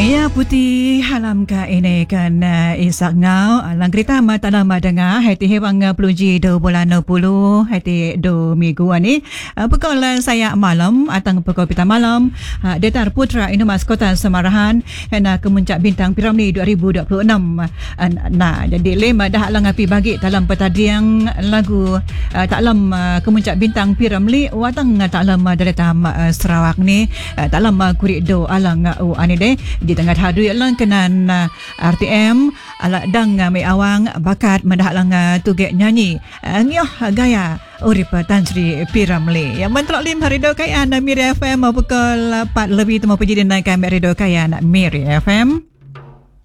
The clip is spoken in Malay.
Ya putih halam ka ini kan isak ngau lang kereta mata lama dengar hati hewang peluji do bulan 60 hati do minggu ni pukul saya malam atang pukul pita malam Datar Putra Inu Mas Kota Semarahan hena kemuncak bintang Piramli 2026 nah jadi lema dah lang api bagi dalam petadiang lagu taklam kemuncak bintang Piramli watang taklam daletam Sarawak ni taklam kurik do alang ani de di tengah hadu lang kenan RTM ala dang mai awang bakat mendah lang tugek nyanyi ngioh gaya urip Tan Sri Piramli yang mentrok lim harido kayan Miri FM pukul 4 lebih temu pejidin naik Miri do kayan Miri FM.